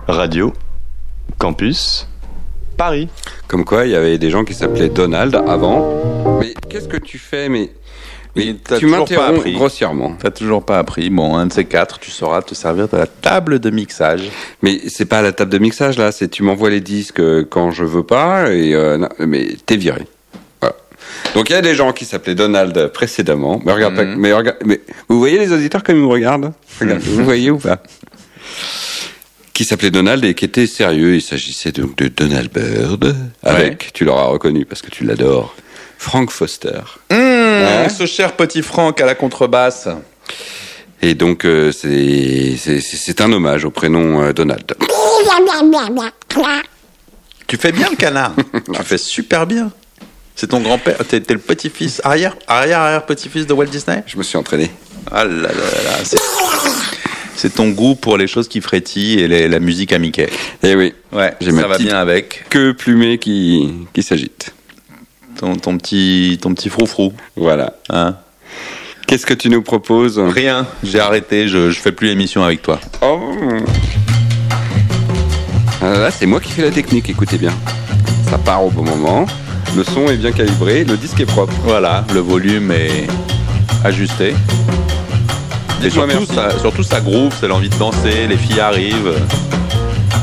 Radio Campus Paris. Comme quoi, il y avait des gens qui s'appelaient Donald avant. Mais qu'est-ce que tu fais? Mais tu m'interromps grossièrement. T'as toujours pas appris. Bon, un de ces quatre, tu sauras te servir de la table de mixage. Mais c'est pas la table de mixage là, c'est tu m'envoies les disques quand je veux pas et non, mais t'es viré. Voilà. Donc il y a des gens qui s'appelaient Donald précédemment. Mais regarde, mais vous voyez les auditeurs comme ils me regardent? Regarde, vous voyez ou pas? Qui s'appelait Donald et qui était sérieux. Il s'agissait donc de Donald Byrd avec, tu l'auras reconnu parce que tu l'adores, Frank Foster. Ce cher petit Frank à la contrebasse. Et donc c'est un hommage au prénom Donald. Tu fais bien le canard. Tu fais super bien. C'est ton grand-père. T'es le petit-fils, arrière petit-fils de Walt Disney. Je me suis entraîné. Ah là là là. C'est ton goût pour les choses qui frétillent et la musique à Mickey. Eh oui. Ouais, j'ai ça va bien avec. Queue plumée qui s'agite. Ton petit froufrou. Voilà. Hein? Qu'est-ce que tu nous proposes? Rien. J'ai arrêté. Je fais plus l'émission avec toi. Oh. Là, c'est moi qui fais la technique. Écoutez bien. Ça part au bon moment. Le son est bien calibré. Le disque est propre. Voilà. Le volume est ajusté. Et surtout ça groove, c'est l'envie de danser, les filles arrivent.